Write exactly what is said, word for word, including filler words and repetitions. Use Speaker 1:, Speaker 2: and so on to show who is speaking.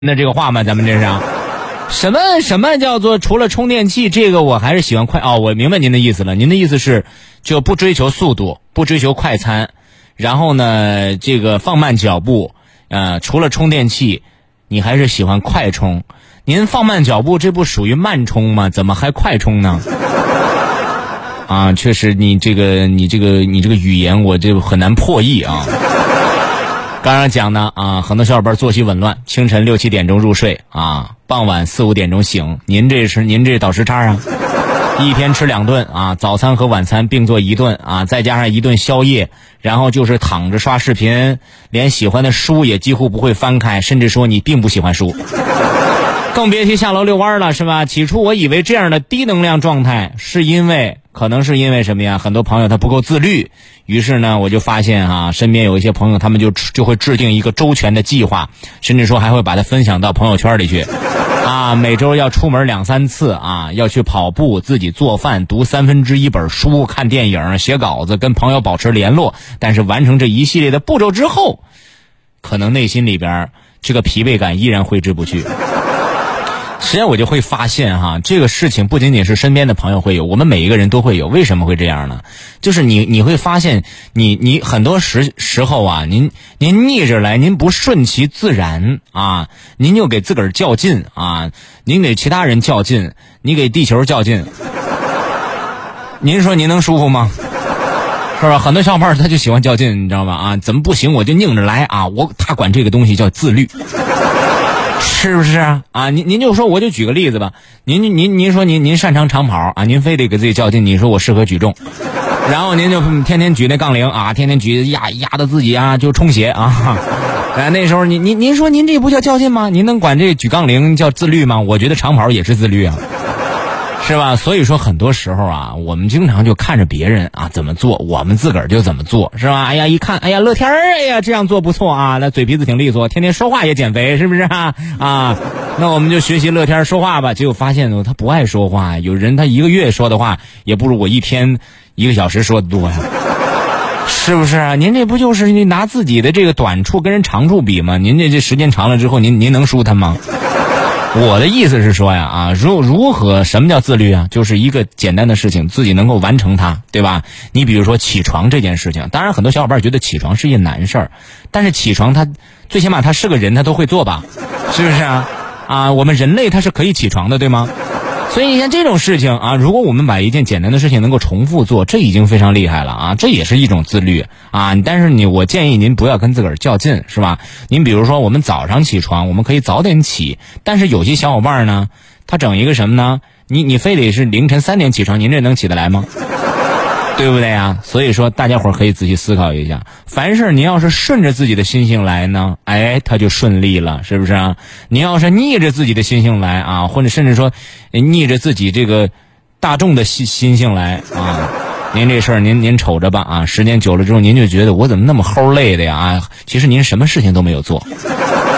Speaker 1: 那这个话吗？咱们这是啊，什么什么叫做除了充电器？这个我还是喜欢快哦，我明白您的意思了。您的意思是就不追求速度，不追求快餐，然后呢，这个放慢脚步。呃，除了充电器，你还是喜欢快充。您放慢脚步，这不属于慢充吗？怎么还快充呢？啊，确实，你这个你这个你这个语言，我这很难破译啊。刚刚讲呢啊，很多小伙伴作息紊乱，清晨六七点钟入睡啊，傍晚四五点钟醒。您这是您这倒时差啊，一天吃两顿啊，早餐和晚餐并做一顿啊，再加上一顿宵夜，然后就是躺着刷视频，连喜欢的书也几乎不会翻开，甚至说你并不喜欢书。更别提下楼遛弯了，是吧？起初我以为这样的低能量状态是因为可能是因为什么呀？很多朋友他不够自律，于是呢，我就发现啊，身边有一些朋友他们就就会制定一个周全的计划，甚至说还会把它分享到朋友圈里去。啊，每周要出门两三次啊，要去跑步，自己做饭，读三分之一本书，看电影，写稿子，跟朋友保持联络。但是完成这一系列的步骤之后，可能内心里边这个疲惫感依然挥之不去。实际上我就会发现哈，这个事情不仅仅是身边的朋友会有，我们每一个人都会有。为什么会这样呢？就是你你会发现你你很多时时候啊，您您逆着来，您不顺其自然啊，您就给自个儿较劲啊，您给其他人较劲，你给地球较劲，您说您能舒服吗？是吧？很多小伙伴他就喜欢较劲，你知道吧？啊，怎么不行我就拧着来啊，我他管这个东西叫自律。是不是啊？啊，您您就说，我就举个例子吧。您您您说您您擅长长跑啊，您非得给自己较劲，你说我适合举重，然后您就天天举那杠铃啊，天天举压压的自己啊就充血啊。哎，那时候您您您说您这不叫较劲吗？您能管这举杠铃叫自律吗？我觉得长跑也是自律啊。是吧？所以说很多时候啊，我们经常就看着别人啊怎么做，我们自个儿就怎么做，是吧？哎呀，一看，哎呀，乐天儿，哎呀，这样做不错啊，那嘴皮子挺利索，天天说话也减肥，是不是啊？啊，那我们就学习乐天儿说话吧。结果发现他不爱说话，有人他一个月说的话也不如我一天一个小时说的多呀。是不是啊？您这不就是你拿自己的这个短处跟人长处比吗？您这这时间长了之后，您您能输他吗？我的意思是说呀，啊，如如何什么叫自律啊？就是一个简单的事情，自己能够完成它，对吧？你比如说起床这件事情，当然很多小伙伴觉得起床是一件难事儿，但是起床他最起码他是个人，他都会做吧？是不是啊？啊，我们人类他是可以起床的，对吗？所以像这种事情啊，如果我们把一件简单的事情能够重复做，这已经非常厉害了啊，这也是一种自律啊。但是你，我建议您不要跟自个儿较劲，是吧？您比如说，我们早上起床，我们可以早点起，但是有些小伙伴呢，他整一个什么呢？你你非得是凌晨三点起床，您这能起得来吗？对不对啊？所以说大家伙可以仔细思考一下，凡事你要是顺着自己的心性来呢，哎，它就顺利了，是不是啊？你要是逆着自己的心性来啊，或者甚至说逆着自己这个大众的心心性来啊，您这事儿您您瞅着吧啊，时间久了之后您就觉得我怎么那么齁累的呀啊，其实您什么事情都没有做。